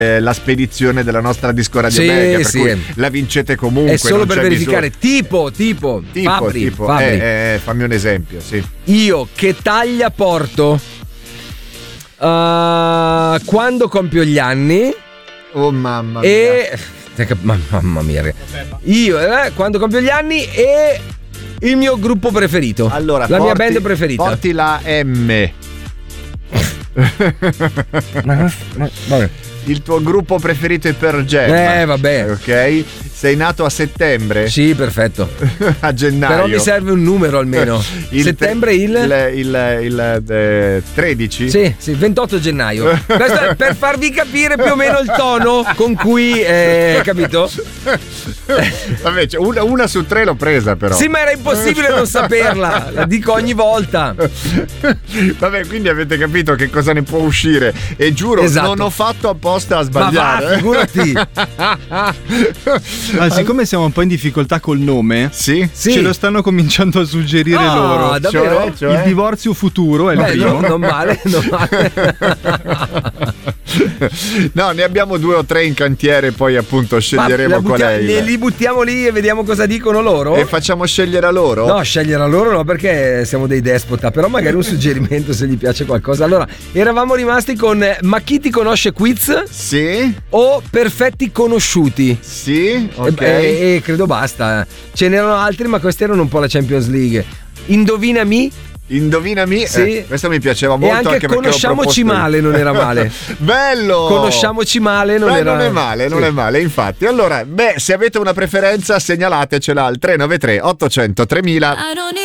la spedizione della nostra disco Radio Mega, per cui la vincete comunque. È solo per verificare tipo Fabri. Fammi un esempio, sì. Io che taglia porto quando compio gli anni. Oh mamma mia. Mamma mia. Io quando compio gli anni e il mio gruppo preferito. Allora, la mia band preferita. Porti la M. Vabbè. Il tuo gruppo preferito è Pearl Jam. Vabbè. Ok. Sei nato a settembre? Sì, perfetto. A gennaio. Però mi serve un numero almeno. Settembre il 13? Sì, 28 gennaio. Questo è per farvi capire più o meno il tono con cui capito? Vabbè, cioè una su 3 l'ho presa però. Sì, ma era impossibile non saperla. La dico ogni volta. Vabbè, quindi avete capito che cosa ne può uscire. E giuro, non ho fatto apposta a sbagliare. Ma va, figurati. Ma siccome siamo un po' in difficoltà col nome, sì. Ce lo stanno cominciando a suggerire loro. Davvero? Cioè? Il divorzio futuro è il primo. Non male. No, ne abbiamo 2 o 3 in cantiere, poi appunto sceglieremo qual è. Li buttiamo lì e vediamo cosa dicono loro. E facciamo scegliere a loro? No, scegliere a loro no, perché siamo dei despota. Però magari un suggerimento se gli piace qualcosa. Allora, eravamo rimasti con ma chi ti conosce quiz? Sì. O perfetti conosciuti? Sì. Ok. E credo basta. Ce n'erano altri, ma questi erano un po' la Champions League. Indovinami? Sì. Questo mi piaceva molto. E anche conosciamoci male non era male. Bello. Conosciamoci male non era. Non è male, non è male, infatti. Allora, se avete una preferenza segnalatecela al 393 800 3000.